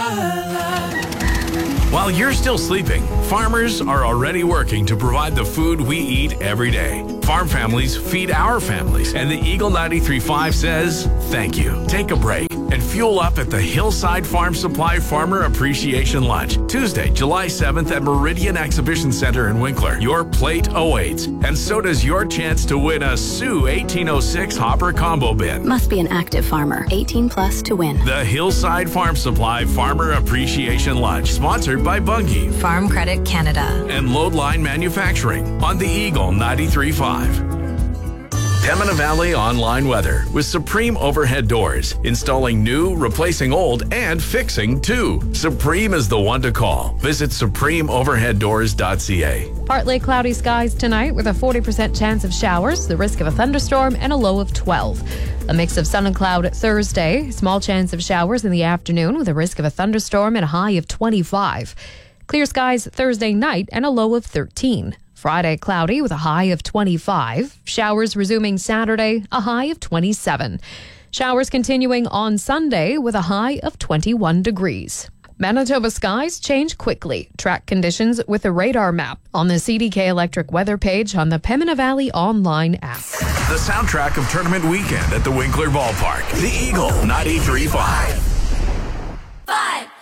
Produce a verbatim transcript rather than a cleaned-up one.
While you're still sleeping, farmers are already working to provide the food we eat every day. Farm families feed our families, and the Eagle ninety-three point five says thank you. Take a break and fuel up at the Hillside Farm Supply Farmer Appreciation Lunch, Tuesday, July seventh at Meridian Exhibition Center in Winkler. Your plate awaits, and so does your chance to win a Sioux eighteen oh six Hopper Combo Bin. Must be an active farmer, eighteen plus to win. The Hillside Farm Supply Farmer Appreciation Lunch, sponsored by Bunge, Farm Credit Canada, and Loadline Manufacturing on the Eagle ninety-three point five. Pembina Valley Online Weather with Supreme Overhead Doors. Installing new, replacing old, and fixing too. Supreme is the one to call. Visit supreme overhead doors dot c a. Partly cloudy skies tonight with a forty percent chance of showers, the risk of a thunderstorm, and a low of twelve. A mix of sun and cloud Thursday. Small chance of showers in the afternoon with a risk of a thunderstorm and a high of twenty-five. Clear skies Thursday night and a low of thirteen. Friday, cloudy with a high of twenty-five. Showers resuming Saturday, a high of twenty-seven. Showers continuing on Sunday with a high of twenty-one degrees. Manitoba skies change quickly. Track conditions with a radar map on the C D K Electric weather page on the Pembina Valley online app. The soundtrack of tournament weekend at the Winkler Ballpark. The Eagle ninety-three point five. Five.